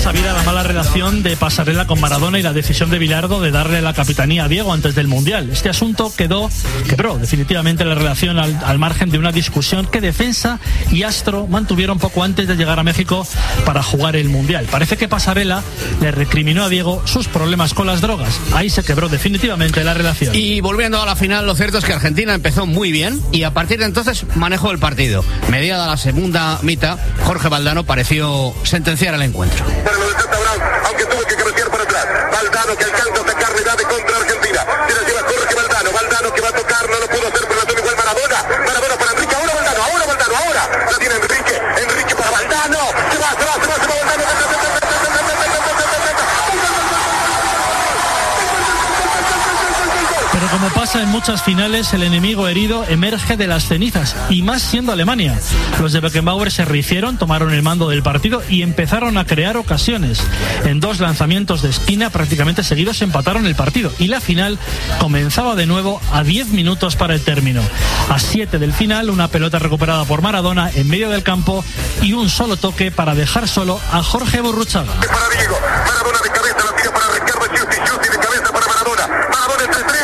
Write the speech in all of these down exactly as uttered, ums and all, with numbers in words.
sabida la mala relación de Passarella con Maradona y la decisión de Bilardo de darle la capitanía a Diego antes del Mundial. Este asunto quedó, quebró definitivamente la relación al, al margen de una discusión que Defensa y Astro mantuvieron poco antes de llegar a México para jugar el Mundial. Parece que Passarella le recriminó a Diego sus problemas con las drogas. Ahí se quebró definitivamente la relación. Y volviendo a la final, lo cierto es que Argentina empezó muy bien y a partir de entonces manejó el partido. Mediada la segunda mitad, Jorge Valdano pareció sentenciar el encuentro. Para lo de Santa Brown, aunque tuvo que cabecear para atrás. Valdano que alcanza a sacar la de contra Argentina. Se la lleva Jorge Valdano. Valdano que va a tocar, no lo pudo hacer, pero la toma igual Maradona. Maradona para Enrique. Ahora Valdano, ahora Valdano, ahora. La tiene Enrique. Enrique para Valdano. Se va, se va, se va, se va Valdano. Pero como pasa en muchas finales, el enemigo herido emerge de las cenizas, y más siendo Alemania. Los de Beckenbauer se rehicieron, tomaron el mando del partido y empezaron a crear ocasiones. En dos lanzamientos de esquina prácticamente seguidos empataron el partido, y la final comenzaba de nuevo a diez minutos para el término. A siete del final, una pelota recuperada por Maradona en medio del campo y un solo toque para dejar solo a Jorge Burruchaga. Para Diego, Maradona de cabeza, la tira para Ricardo Giusti, Giusti de cabeza para Maradona. Maradona entre tres.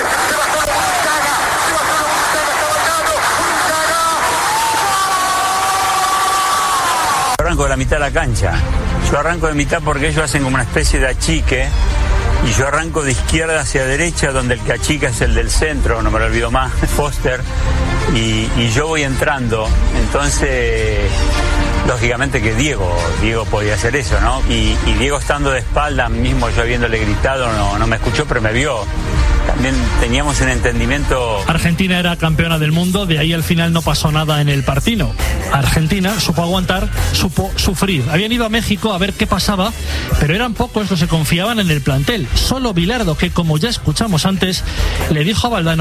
Arranco de la mitad de la cancha. Yo arranco de mitad porque ellos hacen como una especie de achique y yo arranco de izquierda hacia derecha, donde el que achica es el del centro, no me lo olvido más, Foster, y, y yo voy entrando. Entonces, lógicamente que Diego, Diego podía hacer eso, ¿no? Y, y Diego estando de espalda, mismo yo habiéndole gritado, no, no me escuchó, pero me vio. También teníamos un entendimiento. Argentina era campeona del mundo, de ahí al final no pasó nada en el partido. Argentina supo aguantar, supo sufrir. Habían ido a México a ver qué pasaba, pero eran pocos los que confiaban en el plantel. Solo Bilardo, que como ya escuchamos antes, le dijo a Valdano